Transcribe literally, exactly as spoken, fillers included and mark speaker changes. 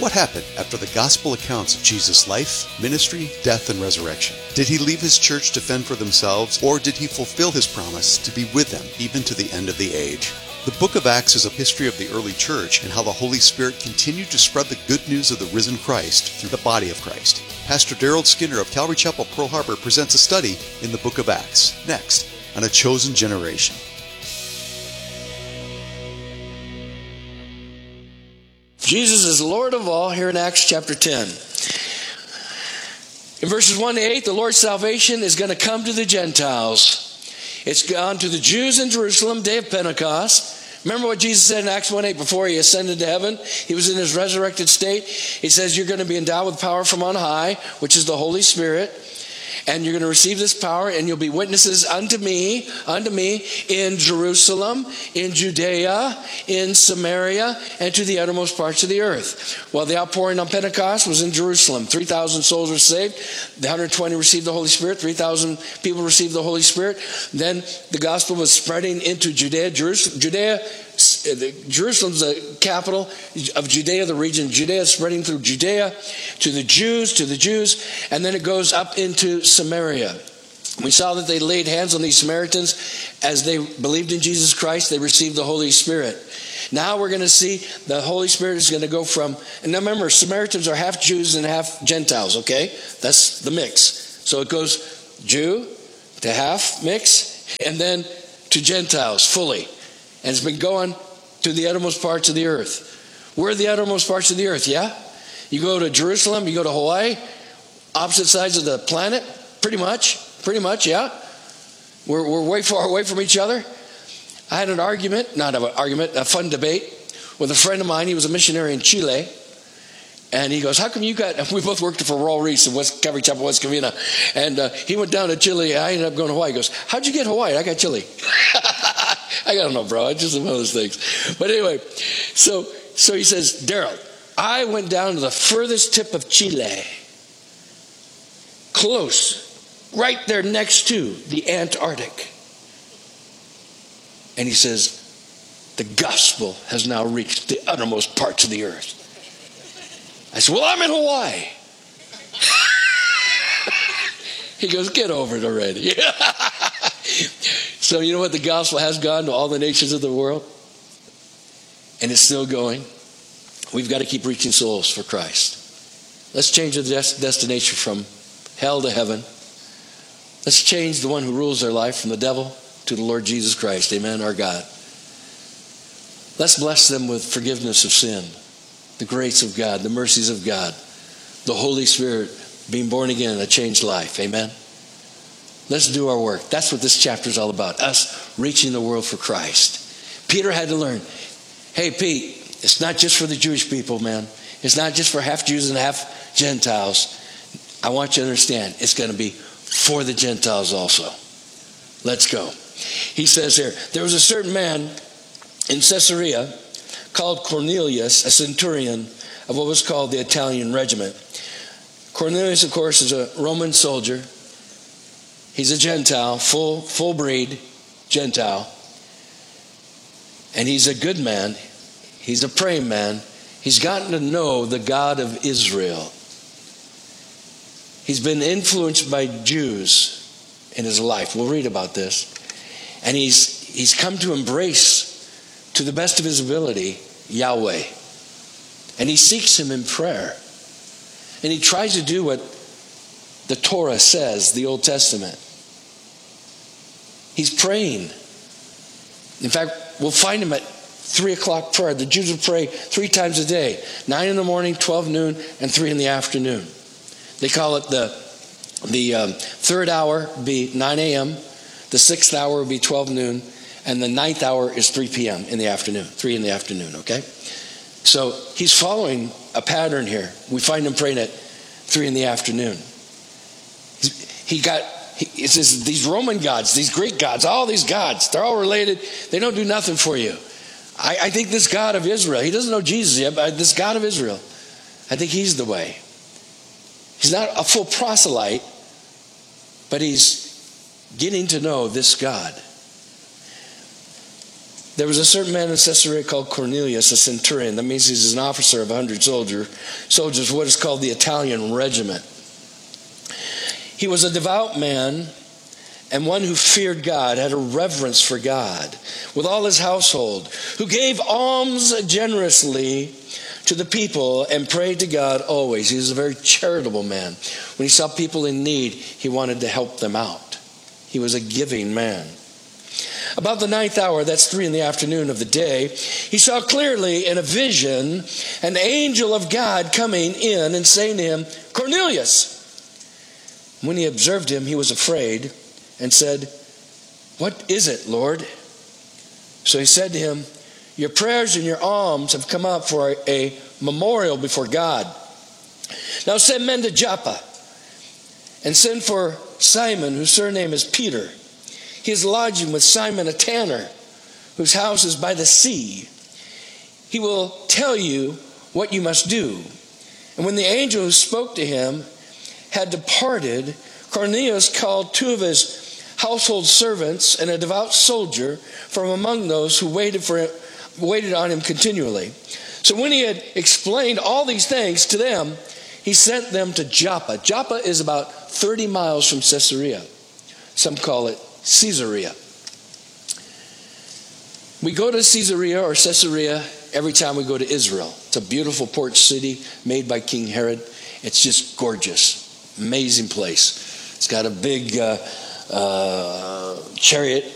Speaker 1: What happened after the gospel accounts of Jesus' life, ministry, death, and resurrection? Did he leave his church to fend for themselves, or did he fulfill his promise to be with them even to the end of the age? The book of Acts is a history of the early church and how the Holy Spirit continued to spread the good news of the risen Christ through the body of Christ. Pastor Daryl Skinner of Calvary Chapel, Pearl Harbor presents a study in the book of Acts, next on A Chosen Generation.
Speaker 2: Jesus is Lord of all here in Acts chapter ten. In verses one to eight, the Lord's salvation is going to come to the Gentiles. It's gone to the Jews in Jerusalem, day of Pentecost. Remember what Jesus said in Acts one eight before he ascended to heaven? He was in his resurrected state. He says, you're going to be endowed with power from on high, which is the Holy Spirit. And you're going to receive this power, and you'll be witnesses unto me, unto me in Jerusalem, in Judea, in Samaria, and to the uttermost parts of the earth. Well, the outpouring on Pentecost was in Jerusalem. three thousand souls were saved. The one hundred twenty received the Holy Spirit. three thousand people received the Holy Spirit. Then the gospel was spreading into Judea. Jerusalem, Judea, Jerusalem's the capital of Judea, the region. Judea is spreading through Judea to the Jews, to the Jews, and then it goes up into Samaria. We saw that they laid hands on these Samaritans as they believed in Jesus Christ. They received the Holy Spirit. Now we're going to see the Holy Spirit is going to go from, and now remember, Samaritans are half Jews and half Gentiles, okay? That's the mix. So it goes Jew to half mix, and then to Gentiles fully. And it's been going to the uttermost parts of the earth. Where are the uttermost parts of the earth? Yeah? You go to Jerusalem, you go to Hawaii, opposite sides of the planet, pretty much. Pretty much, yeah. We're, we're way far away from each other. I had an argument, not an argument, a fun debate with a friend of mine. He was a missionary in Chile. And he goes, how come you got, we both worked for Raul Reese in West Calvary Chapel, West Covina. And uh, he went down to Chile. I ended up going to Hawaii. He goes, how'd you get Hawaii? I got Chile. I don't know, bro. It's just one of those things. But anyway, so so he says, Daryl, I went down to the furthest tip of Chile. Close. Right there next to the Antarctic. And he says, the gospel has now reached the uttermost parts of the earth. I said, well, I'm in Hawaii. He goes, get over it already. So you know what? The gospel has gone to all the nations of the world. And it's still going. We've got to keep reaching souls for Christ. Let's change the des- destination from hell to heaven. Let's change the one who rules their life from the devil to the Lord Jesus Christ. Amen, our God. Let's bless them with forgiveness of sin, the grace of God, the mercies of God, the Holy Spirit, being born again, a changed life. Amen. Let's do our work. That's what this chapter is all about, us reaching the world for Christ. Peter had to learn, hey, Pete, it's not just for the Jewish people, man. It's not just for half Jews and half Gentiles. I want you to understand, it's going to be for the Gentiles also. Let's go. He says here, there was a certain man in Caesarea called Cornelius, a centurion of what was called the Italian regiment. Cornelius, of course, is a Roman soldier. He's a Gentile, full full breed Gentile. And he's a good man. He's a praying man. He's gotten to know the God of Israel. He's been influenced by Jews in his life. We'll read about this. And he's he's come to embrace, to the best of his ability, Yahweh. And he seeks him in prayer. And he tries to do what the Torah says, the Old Testament. He's praying. In fact, we'll find him at three o'clock prayer. The Jews would pray three times a day. Nine in the morning, twelve noon, and three in the afternoon. They call it the, the um, third hour be nine a.m., the sixth hour would be twelve noon, and the ninth hour is three p.m. in the afternoon, three in the afternoon, okay? So he's following a pattern here. We find him praying at three in the afternoon. He got, he, it says these Roman gods, these Greek gods, all these gods, they're all related. They don't do nothing for you. I, I think this God of Israel, he doesn't know Jesus yet, but this God of Israel, I think he's the way. He's not a full proselyte, but he's getting to know this God. There was a certain man in Caesarea called Cornelius, a centurion. That means he's an officer of a hundred soldier, soldiers, what is called the Italian regiment. He was a devout man and one who feared God, had a reverence for God, with all his household, who gave alms generously to the people and prayed to God always. He was a very charitable man. When he saw people in need, he wanted to help them out. He was a giving man. About the ninth hour, that's three in the afternoon of the day, he saw clearly in a vision an angel of God coming in and saying to him, "Cornelius." When he observed him, he was afraid and said, "What is it, Lord?" So he said to him, "Your prayers and your alms have come up for a, a memorial before God. Now send men to Joppa and send for Simon, whose surname is Peter. He is lodging with Simon a tanner, whose house is by the sea. He will tell you what you must do." And when the angel who spoke to him had departed, Cornelius called two of his household servants and a devout soldier from among those who waited for him, waited on him continually. So when he had explained all these things to them, he sent them to Joppa. Joppa is about thirty miles from Caesarea. Some call it Caesarea. We go to Caesarea or Caesarea every time we go to Israel. It's a beautiful port city made by King Herod. It's just gorgeous. Amazing place. It's got a big uh, uh, chariot